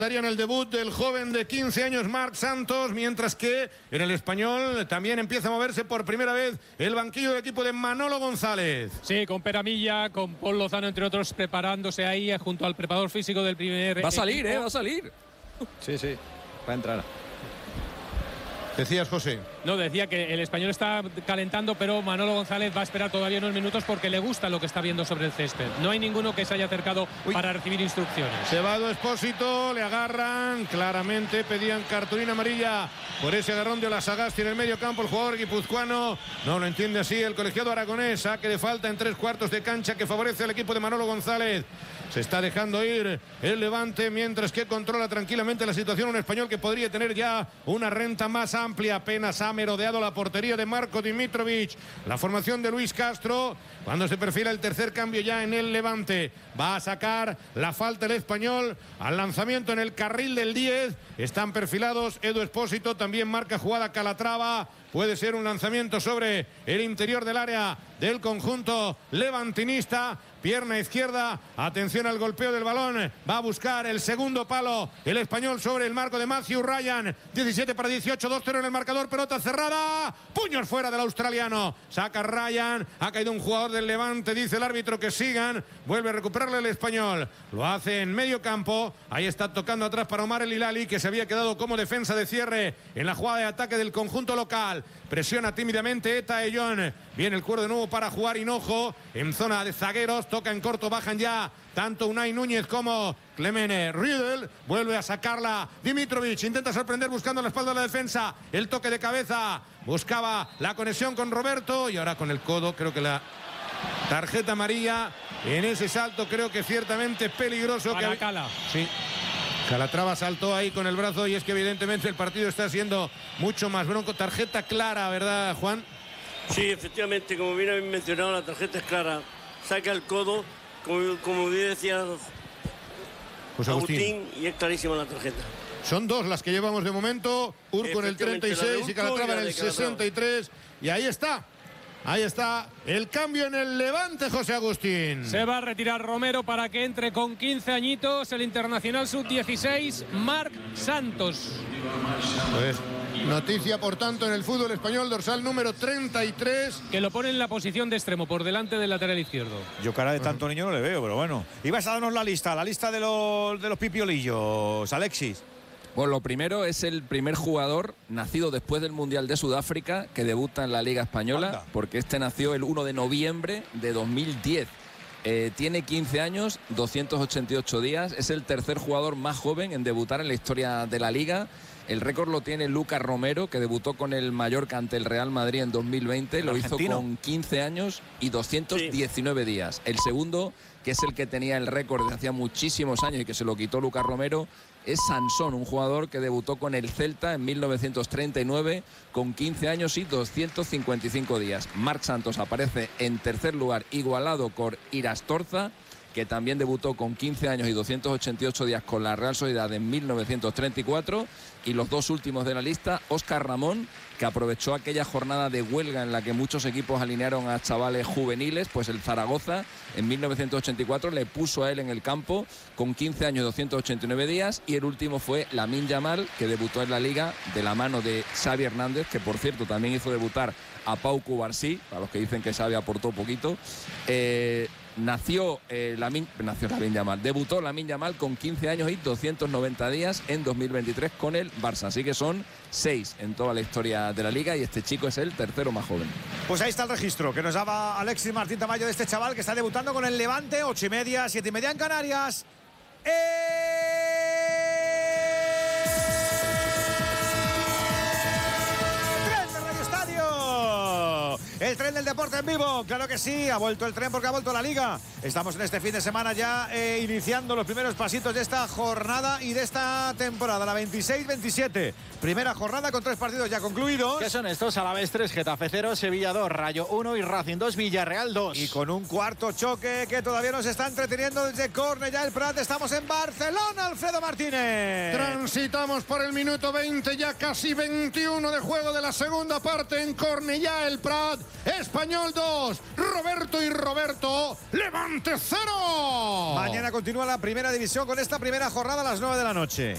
En el debut del joven de 15 años Marc Santos, mientras que en el Español también empieza a moverse por primera vez el banquillo del equipo de Manolo González. Sí, con Peramilla, con Paul Lozano, entre otros, preparándose ahí junto al preparador físico del primer Va a salir, equipo. va a salir. Sí, va a entrar. Decías, José. No, decía que el Español está calentando, pero Manolo González va a esperar todavía unos minutos porque le gusta lo que está viendo sobre el césped. No hay ninguno que se haya acercado para recibir instrucciones. Se va Edu Expósito, le agarran, claramente pedían cartulina amarilla por ese agarrón de Olasagasti en el medio campo. El jugador guipuzcoano no lo entiende así el colegiado aragonés. Saque de falta en 3/4 de cancha que favorece al equipo de Manolo González. Se está dejando ir el Levante, mientras que controla tranquilamente la situación un Español que podría tener ya una renta más amplia. Apenas ha merodeado la portería de Marko Dimitrovic. La formación de Luis Castro, cuando se perfila el tercer cambio ya en el Levante. Va a sacar la falta el Español al lanzamiento en el carril del 10. Están perfilados Edu Expósito, también marca jugada Calatrava. Puede ser un lanzamiento sobre el interior del área del conjunto levantinista. Pierna izquierda, atención al golpeo del balón, va a buscar el segundo palo el Español sobre el marco de Matthew Ryan. 17-18, 2-0 en el marcador, pelota cerrada, puños fuera del australiano, saca Ryan, ha caído un jugador del Levante, dice el árbitro que sigan, vuelve a recuperarle el Español, lo hace en medio campo, ahí está tocando atrás para Omar El Hilali, que se había quedado como defensa de cierre en la jugada de ataque del conjunto local. Presiona tímidamente Eta Ellón, viene el cuero de nuevo para jugar Hinojo en zona de zagueros, toca en corto, bajan ya tanto Unai Núñez como Clemene Riedel, vuelve a sacarla Dimitrovic, intenta sorprender buscando la espalda de la defensa, el toque de cabeza, buscaba la conexión con Roberto y ahora con el codo, creo que la tarjeta amarilla en ese salto, creo que ciertamente peligroso. Para Cala. Sí. Calatrava saltó ahí con el brazo y es que evidentemente el partido está siendo mucho más bronco. Tarjeta clara, ¿verdad, Juan? Sí, efectivamente, como bien habéis mencionado, la tarjeta es clara. Saca el codo, como bien decía Pues Agustín, y es clarísima la tarjeta. Son dos las que llevamos de momento. Urco en el 36 y Calatrava en el 63. Y ahí está. Ahí está el cambio en el Levante, José Agustín. Se va a retirar Romero para que entre con 15 añitos el internacional sub-16, Marc Santos. Pues noticia, por tanto, en el fútbol español, dorsal número 33. Que lo pone en la posición de extremo, por delante del lateral izquierdo. Yo cara de tanto niño no le veo, pero bueno. Ibas a darnos la lista de los pipiolillos, Alexis. Bueno, lo primero es el primer jugador nacido después del Mundial de Sudáfrica que debuta en la Liga Española. Anda. Porque este nació el 1 de noviembre de 2010. Tiene 15 años, 288 días. Es el tercer jugador más joven en debutar en la historia de la Liga. El récord lo tiene Lucas Romero, que debutó con el Mallorca ante el Real Madrid en 2020. Lo hizo con 15 años y 219 días. El segundo, que es el que tenía el récord de hacía muchísimos años y que se lo quitó Lucas Romero, es Sansón, un jugador que debutó con el Celta en 1939 con 15 años y 255 días. Marc Santos aparece en tercer lugar, igualado con Irastorza, que también debutó con 15 años y 288 días con la Real Sociedad en 1934. Y los dos últimos de la lista, Óscar Ramón, que aprovechó aquella jornada de huelga en la que muchos equipos alinearon a chavales juveniles, pues el Zaragoza en 1984 le puso a él en el campo con 15 años y 289 días. Y el último fue Lamine Yamal, que debutó en la Liga de la mano de Xavi Hernández, que por cierto también hizo debutar a Pau Cubarsí, para los que dicen que Xavi aportó poquito. Nació Lamine Yamal, debutó Lamine Yamal con 15 años y 290 días en 2023 con el Barça, así que son 6 en toda la historia de la Liga y este chico es el tercero más joven. Pues ahí está el registro que nos daba Alexis Martín Tamayo de este chaval que está debutando con el Levante, 8:30, 7:30 en Canarias. El tren del deporte en vivo, claro que sí, ha vuelto el tren porque ha vuelto la Liga. Estamos en este fin de semana ya iniciando los primeros pasitos de esta jornada y de esta temporada, la 26-27. Primera jornada con 3 partidos ya concluidos. ¿Qué son estos? Alavés 3, Getafe 0, Sevilla 2, Rayo 1 y Racing 2, Villarreal 2. Y con un cuarto choque que todavía nos está entreteniendo desde Cornellà el Prat. Estamos en Barcelona, Alfredo Martínez. Transitamos por el minuto 20, ya casi 21 de juego de la segunda parte en Cornellà el Prat. Español 2, Roberto y Roberto, Levante 0. Mañana continúa la primera división con esta primera jornada a las 9 de la noche.